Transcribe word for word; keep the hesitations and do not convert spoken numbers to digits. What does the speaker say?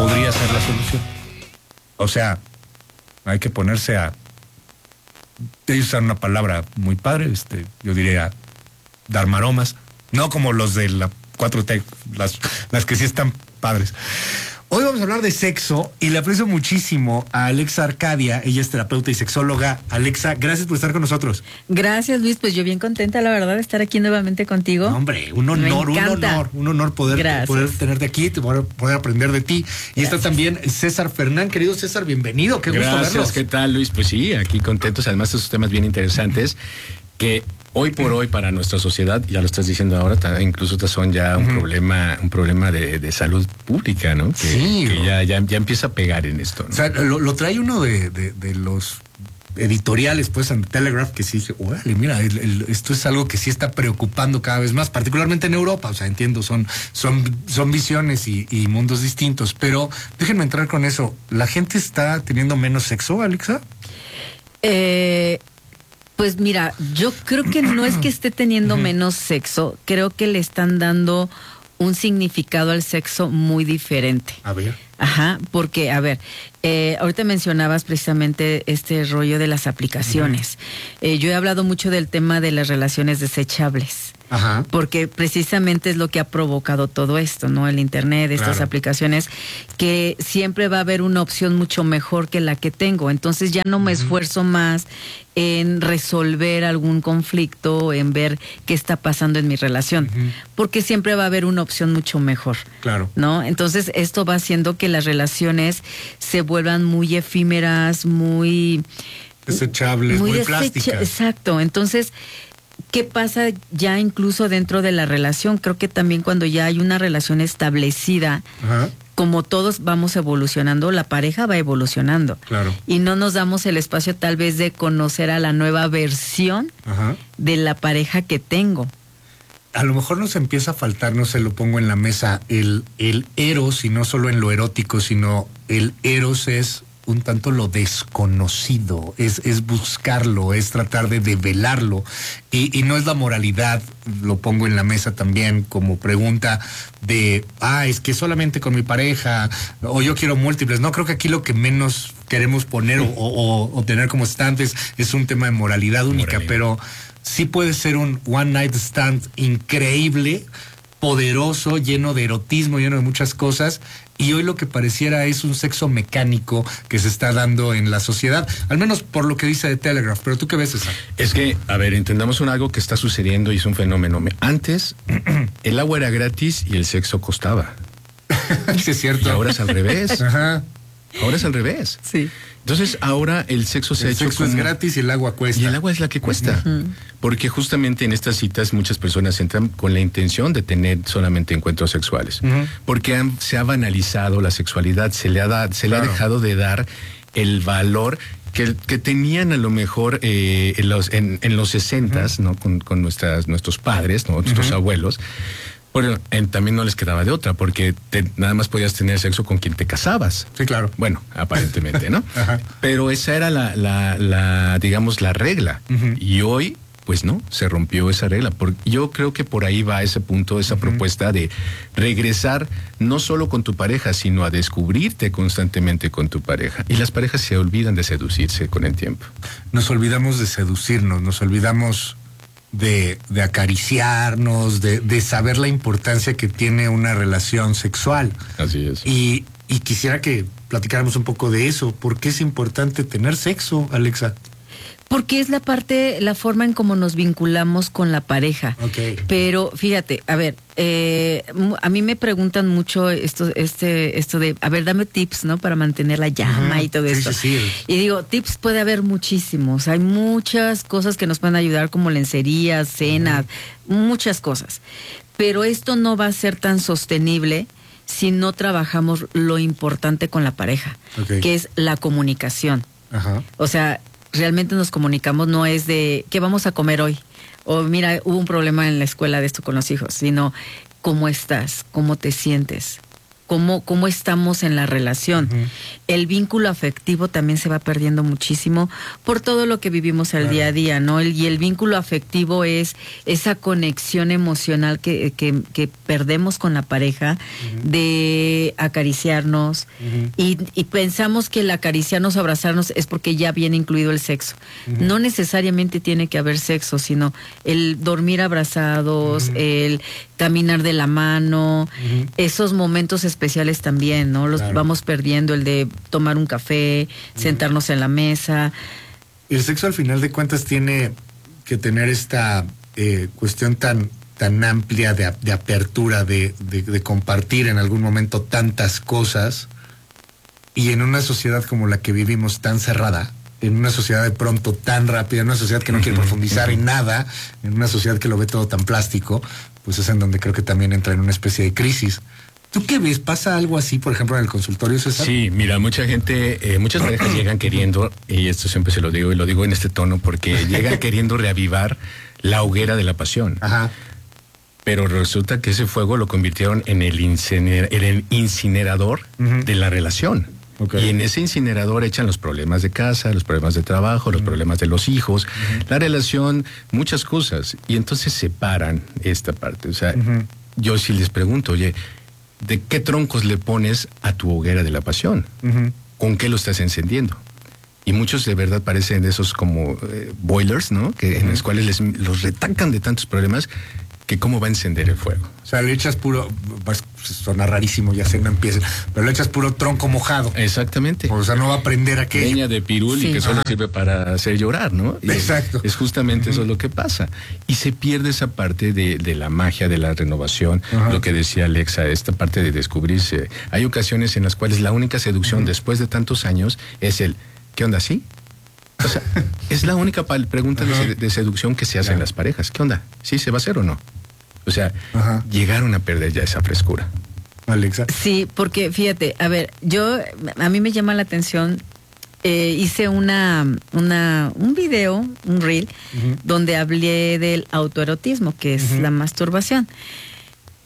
podría ser la solución. O sea, hay que ponerse a... Ellos usan una palabra muy padre, este, yo diría, dar maromas. No como los de la cuatro T, las, las que sí están padres. Hoy vamos a hablar de sexo y le aprecio muchísimo a Alexa Arcadia. Ella es terapeuta y sexóloga. Alexa, gracias por estar con nosotros. Gracias, Luis. Pues yo bien contenta, la verdad, de estar aquí nuevamente contigo. No, hombre, un honor, un honor, un honor poder, poder tenerte aquí, poder, poder aprender de ti. Y gracias. Está también César Fernán. Querido César, bienvenido. Qué gusto gracias, verlos. ¿Qué tal, Luis? Pues sí, aquí contentos. Además, estos temas bien interesantes que... Hoy por hoy para nuestra sociedad, ya lo estás diciendo ahora, incluso son ya un uh-huh. problema, un problema de, de salud pública, ¿no? Que, sí. Que ya, ya, ya empieza a pegar en esto, ¿no? O sea, lo, lo trae uno de, de, de los editoriales, pues, en Telegraph, que sí dije, órale, mira, el, el, esto es algo que sí está preocupando cada vez más, particularmente en Europa. O sea, entiendo, son, son, son visiones y, y mundos distintos, pero déjenme entrar con eso. ¿La gente está teniendo menos sexo, Alexa? Eh... Pues mira, yo creo que no es que esté teniendo menos sexo, creo que le están dando un significado al sexo muy diferente. A ver. Ajá, porque, a ver, eh, ahorita mencionabas precisamente este rollo de las aplicaciones. Uh-huh. Eh, yo he hablado mucho del tema de las relaciones desechables. Ajá. Porque precisamente es lo que ha provocado todo esto, ¿no? El internet, estas claro. aplicaciones, que siempre va a haber una opción mucho mejor que la que tengo. Entonces ya no me uh-huh. esfuerzo más en resolver algún conflicto, en ver qué está pasando en mi relación, uh-huh. porque siempre va a haber una opción mucho mejor. Claro. ¿No? Entonces esto va haciendo que las relaciones se vuelvan muy efímeras, muy... desechables, muy, muy desecha- plásticas. Exacto. Entonces, ¿qué pasa ya incluso dentro de la relación? Creo que también cuando ya hay una relación establecida, uh-huh. como todos vamos evolucionando, la pareja va evolucionando. Claro. Y no nos damos el espacio tal vez de conocer a la nueva versión uh-huh. de la pareja que tengo. A lo mejor nos empieza a faltar, no se lo pongo en la mesa, el, el eros, y no solo en lo erótico, sino el eros es un tanto lo desconocido, es, es buscarlo, es tratar de develarlo, y, y no es la moralidad, lo pongo en la mesa también como pregunta de, ah, es que solamente con mi pareja, o yo quiero múltiples. No, creo que aquí lo que menos queremos poner o, o, o tener como estantes es un tema de moralidad única, moralidad. Pero sí puede ser un one night stand increíble, poderoso, lleno de erotismo, lleno de muchas cosas, y hoy lo que pareciera es un sexo mecánico que se está dando en la sociedad, al menos por lo que dice The Telegraph. Pero ¿tú qué ves, César? Es que, a ver, entendamos un algo que está sucediendo y es un fenómeno. Antes, el agua era gratis y el sexo costaba. Sí, es cierto. Y ahora es al revés. Ajá. Ahora es al revés. Sí. Entonces ahora el sexo se el ha hecho sexo como... es gratis y el agua cuesta. Y el agua es la que cuesta. Uh-huh. Porque justamente en estas citas muchas personas entran con la intención de tener solamente encuentros sexuales. Uh-huh. Porque han, se ha banalizado la sexualidad, se le ha, da, se claro. le ha dejado de dar el valor que, que tenían a lo mejor eh, en los en, en los sesentas, uh-huh. ¿no? Con, con nuestras, nuestros padres, ¿no? Nuestros uh-huh. abuelos. Bueno, en, también no les quedaba de otra, porque te, nada más podías tener sexo con quien te casabas. Sí, claro. Bueno, aparentemente, ¿no? Ajá. Pero esa era la, la, la digamos, la regla. Uh-huh. Y hoy, pues no, se rompió esa regla. Por, yo creo que por ahí va ese punto, esa uh-huh. propuesta de regresar no solo con tu pareja, sino a descubrirte constantemente con tu pareja. Y las parejas se olvidan de seducirse con el tiempo. Nos olvidamos de seducirnos, nos olvidamos... De, de acariciarnos, de, de saber la importancia que tiene una relación sexual. Así es. Y, y quisiera que platicáramos un poco de eso. ¿Por qué es importante tener sexo, Alexa? Porque es la parte, la forma en cómo nos vinculamos con la pareja. Okay. Pero fíjate, a ver, eh, a mí me preguntan mucho esto, este, esto de, a ver, dame tips, ¿no? Para mantener la llama uh-huh. y todo sí, esto. Sí, sí. Y digo, tips puede haber muchísimos. Hay muchas cosas que nos pueden ayudar, como lencerías, cenas, uh-huh. muchas cosas. Pero esto no va a ser tan sostenible si no trabajamos lo importante con la pareja, okay. que es la comunicación. Uh-huh. O sea, realmente nos comunicamos, no es de ¿qué vamos a comer hoy? O mira, hubo un problema en la escuela de esto con los hijos, sino ¿cómo estás? ¿Cómo te sientes? cómo, cómo estamos en la relación. Uh-huh. El vínculo afectivo también se va perdiendo muchísimo por todo lo que vivimos al claro. día a día, ¿no? El, y el vínculo afectivo es esa conexión emocional que, que, que perdemos con la pareja, uh-huh. de acariciarnos, uh-huh. y, y pensamos que el acariciarnos, abrazarnos es porque ya viene incluido el sexo. Uh-huh. No necesariamente tiene que haber sexo, sino el dormir abrazados, uh-huh. el caminar de la mano, uh-huh. esos momentos especiales también, ¿no? Los claro. vamos perdiendo, el de tomar un café, uh-huh. sentarnos en la mesa. El sexo al final de cuentas tiene que tener esta eh, cuestión tan tan amplia de, de apertura, de, de, de compartir en algún momento tantas cosas, y en una sociedad como la que vivimos tan cerrada, en una sociedad de pronto tan rápida, en una sociedad que no quiere profundizar en nada, en una sociedad que lo ve todo tan plástico, pues es en donde creo que también entra en una especie de crisis. ¿Tú qué ves? ¿Pasa algo así, por ejemplo, en el consultorio, César? Sí, mira, mucha gente, eh, muchas parejas llegan queriendo, y esto siempre se lo digo, y lo digo en este tono, porque llegan queriendo reavivar la hoguera de la pasión. Ajá. Pero resulta que ese fuego lo convirtieron en el, inciner- en el incinerador uh-huh. de la relación. Okay. Y en ese incinerador echan los problemas de casa, los problemas de trabajo, uh-huh. los problemas de los hijos, uh-huh. la relación, muchas cosas. Y entonces separan esta parte. O sea, uh-huh. yo sí les pregunto, oye, ¿de qué troncos le pones a tu hoguera de la pasión? Uh-huh. ¿Con qué lo estás encendiendo? Y muchos de verdad parecen de esos como eh, boilers, ¿no? Que, uh-huh. en los cuales les, los retacan de tantos problemas que cómo va a encender el fuego. O sea, le echas puro, pues suena rarísimo, ya sé, no empieza, pero le echas puro tronco mojado. Exactamente. O sea, no va a prender aquello. Leña de pirul sí. y que solo Ajá. sirve para hacer llorar, ¿no? Y exacto. Es, es justamente uh-huh. eso lo que pasa. Y se pierde esa parte de, de la magia, de la renovación, uh-huh. lo que decía Alexa, esta parte de descubrirse. Hay ocasiones en las cuales la única seducción uh-huh. después de tantos años es el, ¿qué onda, sí? O sea, es la única pregunta de, de seducción que se hace claro. en las parejas. ¿Qué onda? ¿Sí se va a hacer o no? O sea, Ajá. llegaron a perder ya esa frescura. Alexa. Sí, porque fíjate, a ver, yo, a mí me llama la atención, eh, hice una, una, un video, un reel, uh-huh. donde hablé del autoerotismo, que es uh-huh. la masturbación.